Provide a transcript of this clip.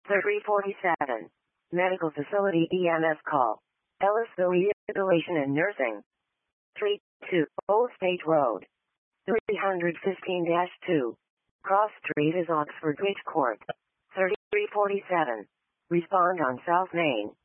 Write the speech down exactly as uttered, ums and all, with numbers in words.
thirty forty-seven. Medical facility E M S call. Ellisville Rehabilitation and Nursing. three two. Old State Road. three fifteen dash two. Cross Street is Oxford Bridge Court. thirty-three forty-seven. Respond on South Main.